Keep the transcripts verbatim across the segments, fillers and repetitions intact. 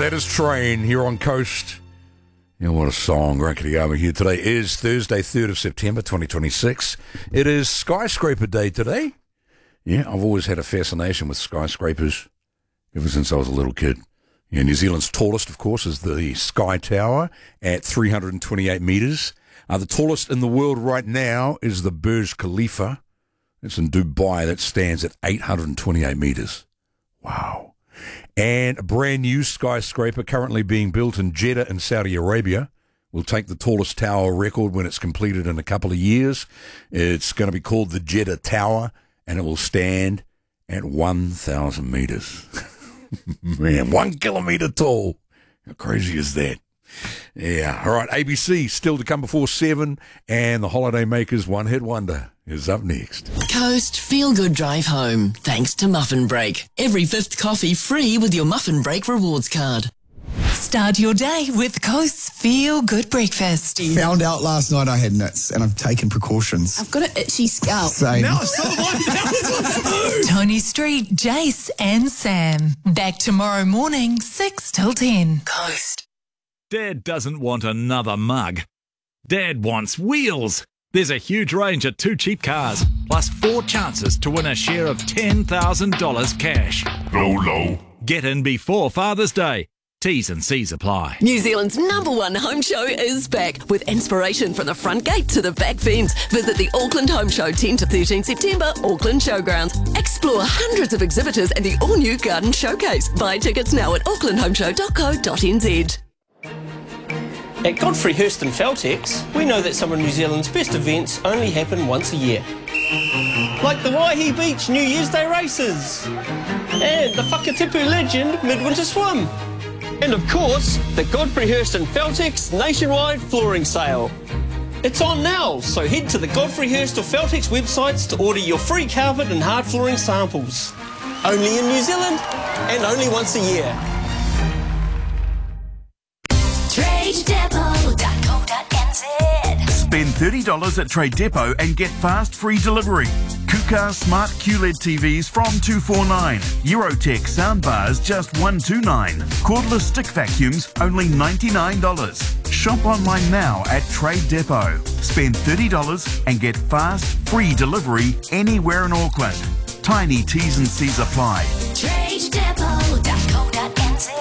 That is Train here on Coast. You know, what a song. Rakitiyama here. Today is Thursday, third of September, twenty twenty-six. It is Skyscraper Day today. Yeah, I've always had a fascination with skyscrapers ever since I was a little kid. Yeah, New Zealand's tallest, of course, is the Sky Tower at three hundred twenty-eight metres. Uh, the tallest in the world right now is the Burj Khalifa. It's in Dubai. That stands at eight hundred twenty-eight metres. Wow. And a brand new skyscraper currently being built in Jeddah in Saudi Arabia will take the tallest tower record when it's completed in a couple of years. It's going to be called the Jeddah Tower, and it will stand at one thousand metres. Man, one kilometre tall. How crazy is that? Yeah. All right, A B C still to come before seven, and the Holiday Makers One Hit Wonder is up next. Coast Feel Good Drive Home, thanks to Muffin Break. Every fifth coffee free with your Muffin Break rewards card. Start your day with Coast's Feel Good Breakfast. Found out last night I had nits, and I've taken precautions. I've got an itchy scalp. Same. Now it's not like that. Tony Street, Jace and Sam. Back tomorrow morning, six till ten. Coast. Dad doesn't want another mug. Dad wants wheels. There's a huge range of two cheap cars, plus four chances to win a share of ten thousand dollars cash. Low, low. Get in before Father's Day. T's and C's apply. New Zealand's number one home show is back with inspiration from the front gate to the back fence. Visit the Auckland Home Show tenth to thirteenth September, Auckland Showgrounds. Explore hundreds of exhibitors and the all-new Garden Showcase. Buy tickets now at auckland home show dot co dot n z. At Godfrey Hirst and Feltex, we know that some of New Zealand's best events only happen once a year. Like the Waihi Beach New Year's Day races, and the Whakatipu Legend Midwinter Swim. And of course, the Godfrey Hirst and Feltex nationwide flooring sale. It's on now, so head to the Godfrey Hirst or Feltex websites to order your free carpet and hard flooring samples. Only in New Zealand, and only once a year. trade depot dot co dot n z. Spend thirty dollars at Trade Depot and get fast free delivery. Kuka Smart Q L E D T Vs from two forty-nine. Eurotech soundbars just one twenty-nine. Cordless stick vacuums only ninety-nine dollars. Shop online now at Trade Depot. Spend thirty dollars and get fast free delivery anywhere in Auckland. Tiny T's and C's apply. trade depot dot co dot n z.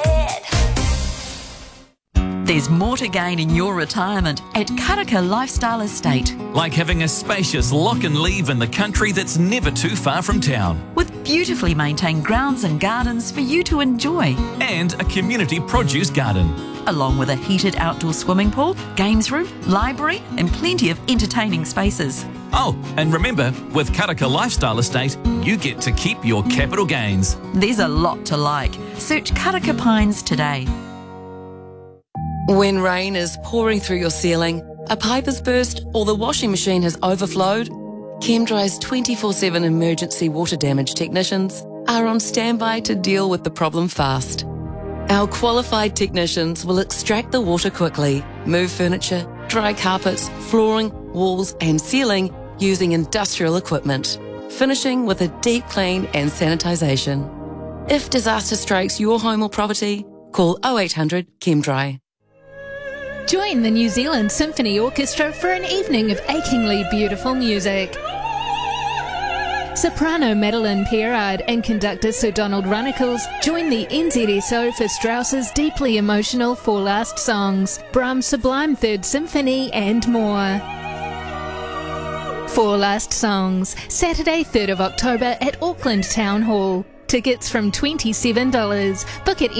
There's more to gain in your retirement at Karaka Lifestyle Estate. Like having a spacious lock and leave in the country that's never too far from town. With beautifully maintained grounds and gardens for you to enjoy. And a community produce garden. Along with a heated outdoor swimming pool, games room, library and plenty of entertaining spaces. Oh, and remember, with Karaka Lifestyle Estate, you get to keep your capital gains. There's a lot to like. Search Karaka Pines today. When rain is pouring through your ceiling, a pipe has burst or the washing machine has overflowed, ChemDry's twenty-four seven emergency water damage technicians are on standby to deal with the problem fast. Our qualified technicians will extract the water quickly, move furniture, dry carpets, flooring, walls and ceiling using industrial equipment, finishing with a deep clean and sanitisation. If disaster strikes your home or property, call oh eight hundred ChemDry. Join the New Zealand Symphony Orchestra for an evening of achingly beautiful music. Soprano Madeline Pierard and conductor Sir Donald Runnicles join the N Z S O for Strauss's deeply emotional Four Last Songs, Brahms' Sublime Third Symphony and more. Four Last Songs, Saturday third of October at Auckland Town Hall. Tickets from twenty-seven dollars. Book at